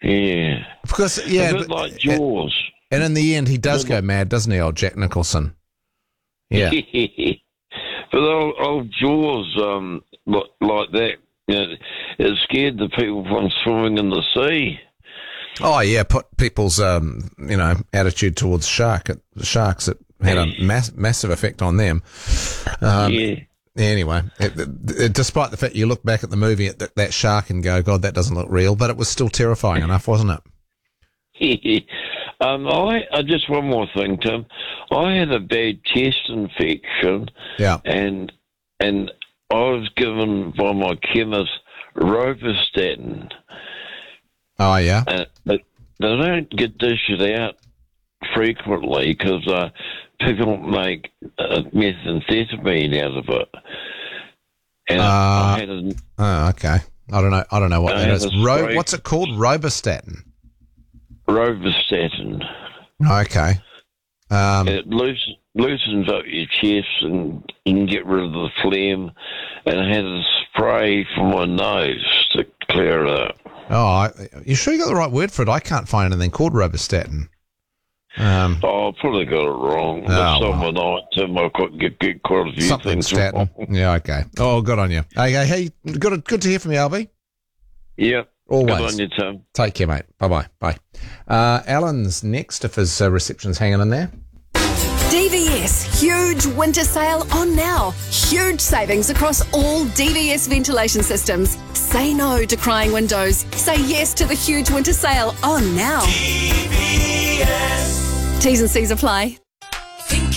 Yeah. Because, A yeah. bit like Jaws. And in the end, he does go mad, doesn't he, old Jack Nicholson? Yeah. But old Jaws, like that, it scared the people from swimming in the sea. Oh, yeah, put people's, attitude towards sharks. It had a massive effect on them. Yeah. Anyway, despite the fact you look back at the movie at that shark and go, God, that doesn't look real, but it was still terrifying enough, wasn't it? I just one more thing, Tim. I had a bad chest infection. Yeah. And I was given by my chemist Robistatin. Oh, yeah? But they don't get dished out frequently because people make methamphetamine out of it. And I had okay. I don't know what that is. What's it called? Robistatin. Robistatin. Okay. It loosens up your chest and you can get rid of the phlegm. And I had a spray for my nose to clear it up. Oh, you sure you got the right word for it? I can't find anything called Robistatin. I probably got it wrong. Someone Tim, I couldn't get quite a few something things statin. wrong. Yeah, okay. Oh, good on you. Okay, hey, good to hear from you, LB. Yep. Always. Good on you, Tim. Take care, mate. Bye-bye. Bye. Alan's next if his reception's hanging in there. DVS huge winter sale on now. Huge savings across all DVS ventilation systems. Say no to crying windows. Say yes to the huge winter sale on now. DVS. T's and C's apply.